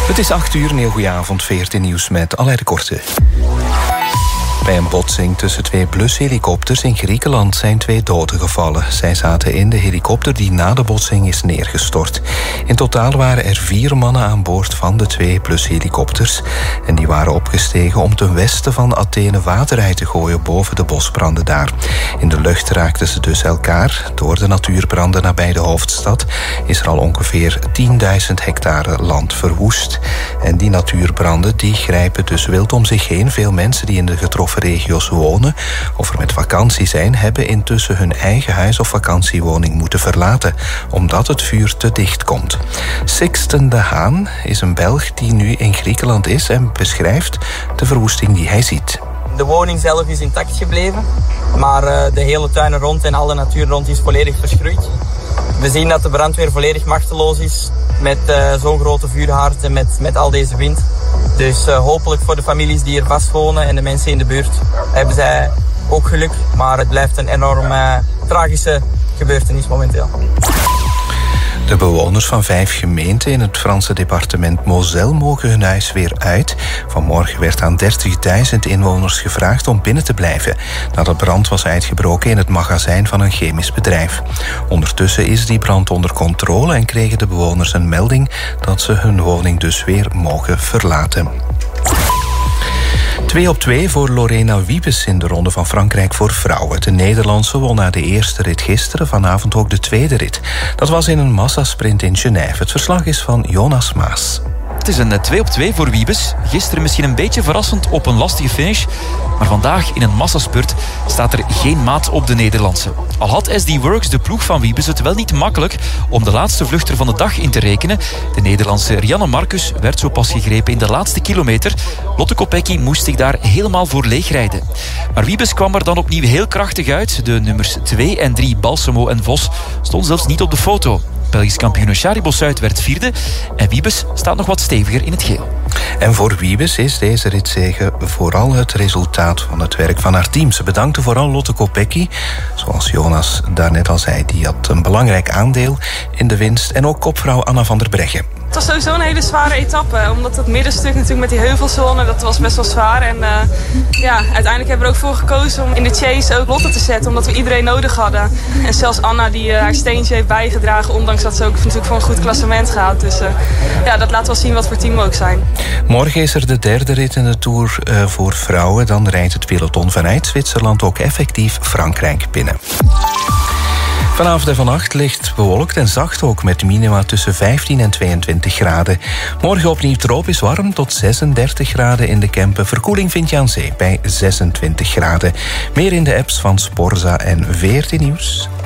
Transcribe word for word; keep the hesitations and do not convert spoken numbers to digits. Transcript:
Het is acht uur, een heel goede avond, V R T Nieuws met Alain de Korte. Bij een botsing tussen twee blushelikopters in Griekenland zijn twee doden gevallen. Zij zaten in de helikopter die na de botsing is neergestort. In totaal waren er vier mannen aan boord van de twee blushelikopters. En die waren opgestegen om ten westen van Athene water uit te gooien boven de bosbranden daar. In de lucht raakten ze dus elkaar. Door de natuurbranden nabij de hoofdstad is er al ongeveer tienduizend hectare land verwoest. En die natuurbranden die grijpen dus wild om zich heen. Veel mensen die in de getroffen regio's wonen of er met vakantie zijn, hebben intussen hun eigen huis of vakantiewoning moeten verlaten, omdat het vuur te dicht komt. Sixten de Haan is een Belg die nu in Griekenland is en beschrijft de verwoesting die hij ziet. De woning zelf is intact gebleven, maar de hele tuin er rond en alle natuur rond is volledig verschroeid. We zien dat de brandweer volledig machteloos is met uh, zo'n grote vuurhaard en met, met al deze wind. Dus uh, hopelijk voor de families die hier vastwonen en de mensen in de buurt hebben zij ook geluk. Maar het blijft een enorm uh, tragische gebeurtenis momenteel. De bewoners van vijf gemeenten in het Franse departement Moselle mogen hun huis weer uit. Vanmorgen werd aan dertigduizend inwoners gevraagd om binnen te blijven, nadat brand was uitgebroken in het magazijn van een chemisch bedrijf. Ondertussen is die brand onder controle en kregen de bewoners een melding dat ze hun woning dus weer mogen verlaten. twee op twee voor Lorena Wiebes in de Ronde van Frankrijk voor vrouwen. De Nederlandse won na de eerste rit gisteren, vanavond ook de tweede rit. Dat was in een massasprint in Genève. Het verslag is van Jonas Maas. Het is een twee op twee voor Wiebes. Gisteren misschien een beetje verrassend op een lastige finish. Maar vandaag in een massaspurt staat er geen maat op de Nederlandse. Al had S D Works, de ploeg van Wiebes, het wel niet makkelijk om de laatste vluchter van de dag in te rekenen. De Nederlandse Rianne Marcus werd zo pas gegrepen in de laatste kilometer. Lotte Kopecky moest zich daar helemaal voor leegrijden. Maar Wiebes kwam er dan opnieuw heel krachtig uit. De nummers twee en drie, Balsamo en Vos, stonden zelfs niet op de foto. Belgisch kampioen Shari Bossuit werd vierde en Wiebes staat nog wat steviger in het geel. En voor Wiebes is deze ritzege vooral het resultaat van het werk van haar team. Ze bedankte vooral Lotte Kopecky, zoals Jonas daarnet al zei. Die had een belangrijk aandeel in de winst. En ook kopvrouw Anna van der Breggen. Het was sowieso een hele zware etappe, omdat het middenstuk natuurlijk met die heuvelzone, dat was best wel zwaar. En uh, ja, uiteindelijk hebben we er ook voor gekozen om in de chase ook Lotte te zetten, omdat we iedereen nodig hadden. En zelfs Anna die uh, haar steentje heeft bijgedragen, ondanks dat ze ook natuurlijk voor een goed klassement gaat. Dus uh, ja, dat laat wel zien wat voor team we ook zijn. Morgen is er de derde rit in de Tour uh, voor vrouwen. Dan rijdt het peloton vanuit Zwitserland ook effectief Frankrijk binnen. Vanavond en vannacht ligt bewolkt en zacht ook, met minima tussen vijftien en tweeëntwintig graden. Morgen opnieuw tropisch warm tot zesendertig graden in de Kempen. Verkoeling vind je aan zee bij zesentwintig graden. Meer in de apps van Sporza en V R T Nieuws.